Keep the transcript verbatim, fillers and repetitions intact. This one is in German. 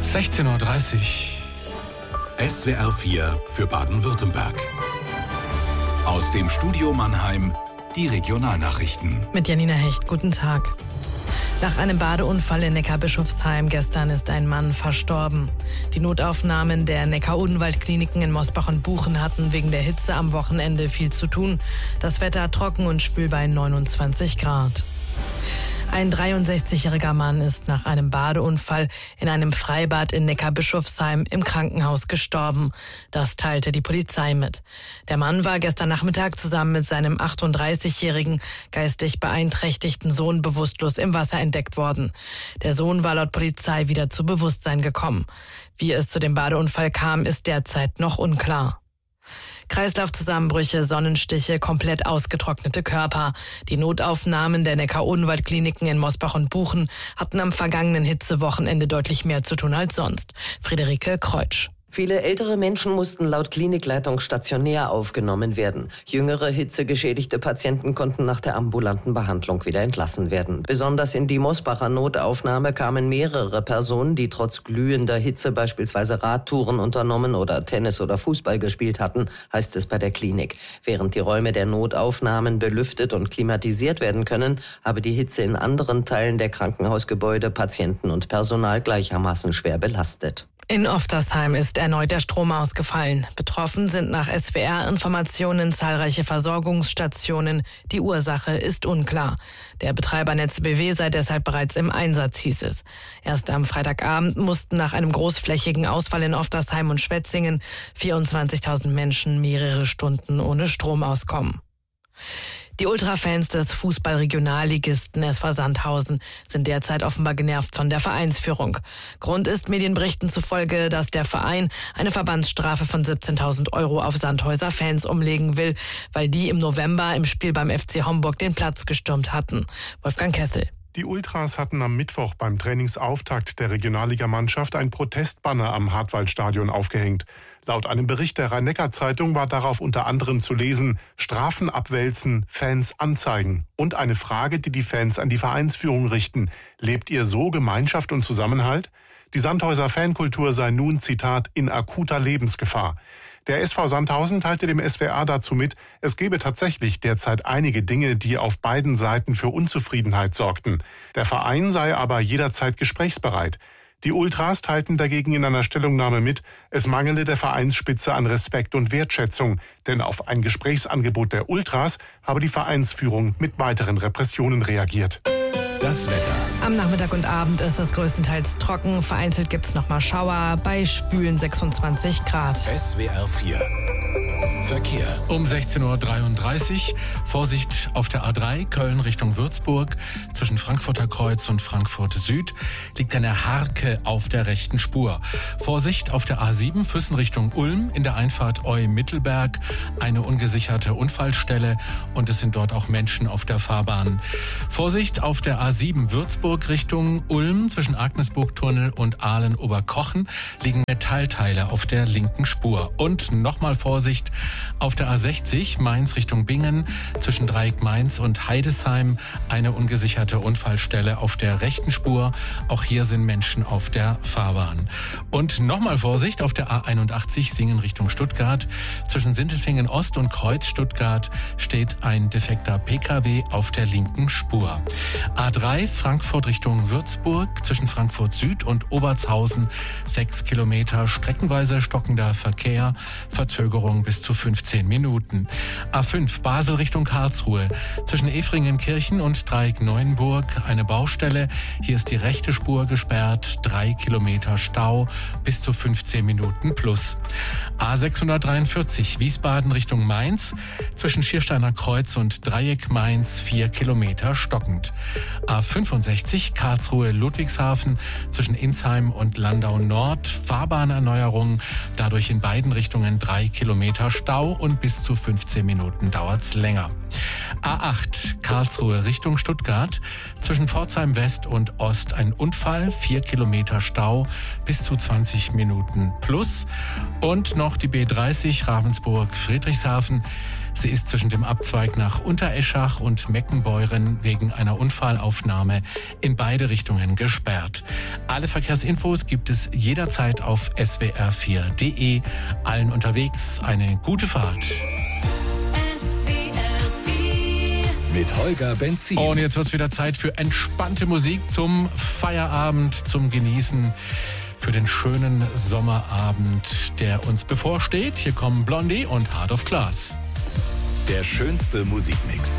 sechzehn Uhr dreißig. S W R vier für Baden-Württemberg. Aus dem Studio Mannheim die Regionalnachrichten. Mit Janina Hecht, guten Tag. Nach einem Badeunfall in Neckarbischofsheim gestern ist ein Mann verstorben. Die Notaufnahmen der Neckar-Odenwald-Kliniken in Mosbach und Buchen hatten wegen der Hitze am Wochenende viel zu tun. Das Wetter trocken und schwül bei neunundzwanzig Grad. Ein dreiundsechzigjähriger Mann ist nach einem Badeunfall in einem Freibad in Neckarbischofsheim im Krankenhaus gestorben. Das teilte die Polizei mit. Der Mann war gestern Nachmittag zusammen mit seinem achtunddreißigjährigen geistig beeinträchtigten Sohn bewusstlos im Wasser entdeckt worden. Der Sohn war laut Polizei wieder zu Bewusstsein gekommen. Wie es zu dem Badeunfall kam, ist derzeit noch unklar. Kreislaufzusammenbrüche, Sonnenstiche, komplett ausgetrocknete Körper. Die Notaufnahmen der Neckar-Odenwald-Kliniken in Mosbach und Buchen hatten am vergangenen Hitzewochenende deutlich mehr zu tun als sonst. Friederike Kreutsch. Viele ältere Menschen mussten laut Klinikleitung stationär aufgenommen werden. Jüngere, hitzegeschädigte Patienten konnten nach der ambulanten Behandlung wieder entlassen werden. Besonders in die Mosbacher Notaufnahme kamen mehrere Personen, die trotz glühender Hitze beispielsweise Radtouren unternommen oder Tennis oder Fußball gespielt hatten, heißt es bei der Klinik. Während die Räume der Notaufnahmen belüftet und klimatisiert werden können, habe die Hitze in anderen Teilen der Krankenhausgebäude Patienten und Personal gleichermaßen schwer belastet. In Oftersheim ist erneut der Strom ausgefallen. Betroffen sind nach S W R-Informationen zahlreiche Versorgungsstationen. Die Ursache ist unklar. Der Betreiber Netze B W sei deshalb bereits im Einsatz, hieß es. Erst am Freitagabend mussten nach einem großflächigen Ausfall in Oftersheim und Schwetzingen vierundzwanzigtausend Menschen mehrere Stunden ohne Strom auskommen. Die Ultrafans des Fußball-Regionalligisten S V Sandhausen sind derzeit offenbar genervt von der Vereinsführung. Grund ist Medienberichten zufolge, dass der Verein eine Verbandsstrafe von siebzehntausend Euro auf Sandhäuser Fans umlegen will, weil die im November im Spiel beim F C Homburg den Platz gestürmt hatten. Wolfgang Kessel. Die Ultras hatten am Mittwoch beim Trainingsauftakt der Regionalligamannschaft ein Protestbanner am Hartwaldstadion aufgehängt. Laut einem Bericht der Rhein-Neckar-Zeitung war darauf unter anderem zu lesen: Strafen abwälzen, Fans anzeigen. Und eine Frage, die die Fans an die Vereinsführung richten: Lebt ihr so Gemeinschaft und Zusammenhalt? Die Sandhäuser Fankultur sei nun, Zitat, in akuter Lebensgefahr. Der S V Sandhausen teilte dem S W R dazu mit, es gebe tatsächlich derzeit einige Dinge, die auf beiden Seiten für Unzufriedenheit sorgten. Der Verein sei aber jederzeit gesprächsbereit. Die Ultras teilten dagegen in einer Stellungnahme mit, es mangele der Vereinsspitze an Respekt und Wertschätzung, denn auf ein Gesprächsangebot der Ultras habe die Vereinsführung mit weiteren Repressionen reagiert. Das Wetter. Am Nachmittag und Abend ist es größtenteils trocken. Vereinzelt gibt es nochmal Schauer bei schwülen sechsundzwanzig Grad. S W R vier. Verkehr. Um sechzehn Uhr dreiunddreißig. Vorsicht auf der A drei Köln Richtung Würzburg. Zwischen Frankfurter Kreuz und Frankfurt Süd liegt eine Harke auf der rechten Spur. Vorsicht auf der A sieben Füssen Richtung Ulm in der Einfahrt Eu-Mittelberg. Eine ungesicherte Unfallstelle und es sind dort auch Menschen auf der Fahrbahn. Vorsicht auf der A sieben Würzburg Richtung Ulm. Zwischen Agnesburg-Tunnel und Ahlen-Oberkochen liegen Metallteile auf der linken Spur. Und nochmal Vorsicht auf der A sechzig Mainz Richtung Bingen. Zwischen Dreieck Mainz und Heidesheim eine ungesicherte Unfallstelle auf der rechten Spur. Auch hier sind Menschen auf der Fahrbahn. Und nochmal Vorsicht auf der A einundachtzig Singen Richtung Stuttgart. Zwischen Sindelfingen Ost und Kreuz Stuttgart steht ein defekter P K W auf der linken Spur. A drei Frankfurt Richtung Würzburg. Zwischen Frankfurt Süd und Obertshausen sechs Kilometer streckenweise stockender Verkehr. Verzögerung bis zu fünfzehn Minuten. A fünf Basel Richtung Karlsruhe. Zwischen Efringenkirchen und Dreieck-Neuenburg eine Baustelle. Hier ist die rechte Spur gesperrt. Drei Kilometer Stau bis zu fünfzehn Minuten plus. A sechshundertdreiundvierzig Wiesbaden Richtung Mainz. Zwischen Schiersteiner Kreuz und Dreieck Mainz vier Kilometer stockend. A fünfundsechzig Karlsruhe Ludwigshafen. Zwischen Insheim und Landau Nord Fahrbahnerneuerung. Dadurch in beiden Richtungen drei Kilometer Kilometer Stau und bis zu fünfzehn Minuten dauert's länger. A acht Karlsruhe Richtung Stuttgart. Zwischen Pforzheim West und Ost ein Unfall. Vier Kilometer Stau bis zu zwanzig Minuten plus. Und noch die B dreißig Ravensburg Friedrichshafen. Sie ist zwischen dem Abzweig nach Untereschach und Meckenbeuren wegen einer Unfallaufnahme in beide Richtungen gesperrt. Alle Verkehrsinfos gibt es jederzeit auf S W R vier punkt de. Allen unterwegs eine gute Fahrt. Mit Holger Benzin. Und jetzt wird's wieder Zeit für entspannte Musik zum Feierabend, zum Genießen, für den schönen Sommerabend, der uns bevorsteht. Hier kommen Blondie und Heart of Glass. Der schönste Musikmix.